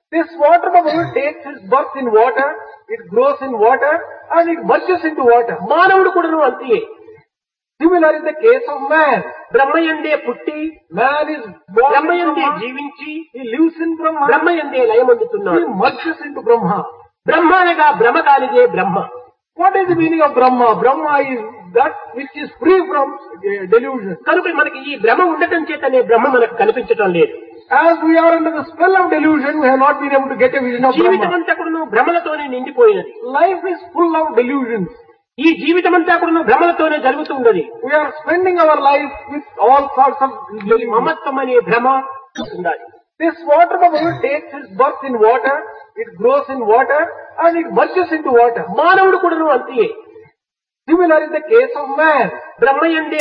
This water bubble takes its birth in water, it grows in water, and it merges into water. మానవుడు కూడాను అంతే. Similar is the case of man. బ్రహ్మయందే పుట్టి Man is born in బ్రహ్మయందే Brahma, జీవించి he lives in Brahma, బ్రహ్మయందే he లయమొందుతున్నాడు. merges into Brahma. బ్రహ్మ అనగా భ్రమ కానిదే బ్రహ్మ. What is the meaning of Brahma? Brahma is that which is free from delusion. కనుక మనకి ఈ భ్రమ ఉండటం చేతనే బ్రహ్మ మనకు కనిపించటం లేదు. As we are under the spell of delusion, we have not been able to get a vision of జీవితం Brahma. అంతా కూడాను భ్రమలతోనే నిండిపోయినది. Life is full of delusions. ఈ జీవితం అంతా కూడాను భ్రమలతోనే జరుగుతూ ఉన్నది. We are spending our life with all sorts of ఈ delusions. మమత్వం అనే భ్రమ ఉండాలి. This water bubble takes its birth in water, it grows in water, and it merges into water. మానవుడు కూడాను అంతే. Similar is the case of man. బ్రహ్మయందే